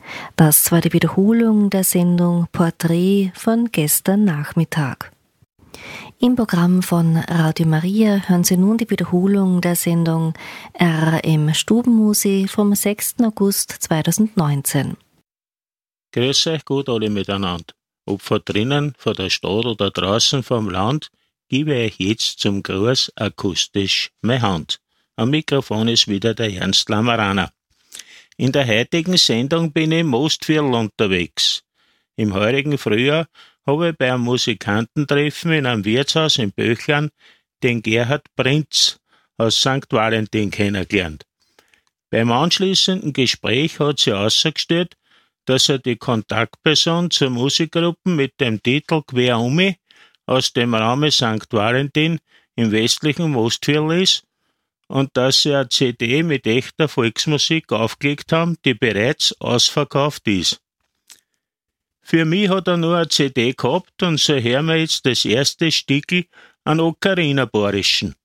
Das war die Wiederholung der Sendung Porträt von gestern Nachmittag. Im Programm von Radio Maria hören Sie nun die Wiederholung der Sendung RM Stubenmusik vom 6. August 2019. Grüß euch gut alle miteinander. Ob von drinnen, von der Stadt oder draußen vom Land, gebe ich jetzt zum Gruß akustisch meine Hand. Am Mikrofon ist wieder der Ernst Lamaraner. In der heutigen Sendung bin ich im Mostviertel unterwegs. Im heurigen Frühjahr habe ich bei einem Musikantentreffen in einem Wirtshaus in Böchlern den Gerhard Prinz aus St. Valentin kennengelernt. Beim anschließenden Gespräch hat sie herausgestellt, dass er die Kontaktperson zur Musikgruppe mit dem Titel Quer umi aus dem Raum St. Valentin im westlichen Mostviertel ist und dass sie eine CD mit echter Volksmusik aufgelegt haben, die bereits ausverkauft ist. Für mich hat er nur eine CD gehabt und so hören wir jetzt das erste Stickel an Ocarina Borischen.